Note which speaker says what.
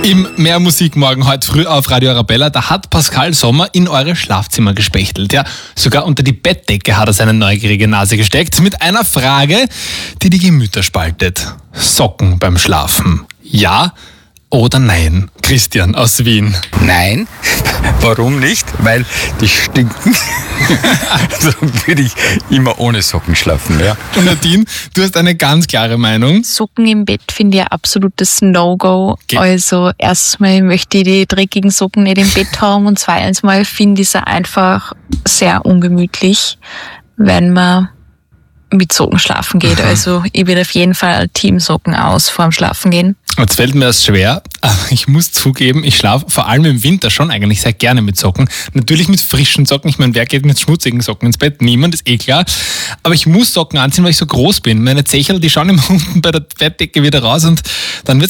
Speaker 1: Im Mehr Musik morgen heute früh auf Radio Arabella, da hat Pascal Sommer in eure Schlafzimmer gespechtelt. Ja, sogar unter die Bettdecke hat er seine neugierige Nase gesteckt mit einer Frage, die die Gemüter spaltet. Socken beim Schlafen. Ja oder nein? Christian aus Wien.
Speaker 2: Nein. Warum nicht? Weil die stinken. Also würde ich immer ohne Socken schlafen. Ja.
Speaker 1: Und Nadine, du hast eine ganz klare Meinung.
Speaker 3: Socken im Bett finde ich ein absolutes No-Go.
Speaker 1: Okay.
Speaker 3: Also erstmal möchte ich die dreckigen Socken nicht im Bett haben und zweitens mal finde ich es einfach sehr ungemütlich, wenn man mit Socken schlafen geht. Also ich würde auf jeden Fall Teamsocken aus vorm Schlafen gehen.
Speaker 1: Jetzt fällt mir das schwer, aber ich muss zugeben, ich schlafe vor allem im Winter schon eigentlich sehr gerne mit Socken. Natürlich mit frischen Socken. Ich meine, wer geht mit schmutzigen Socken ins Bett? Niemand, ist eh klar. Aber ich muss Socken anziehen, weil ich so groß bin. Meine Zechel, die schauen immer unten bei der Bettdecke wieder raus und dann wird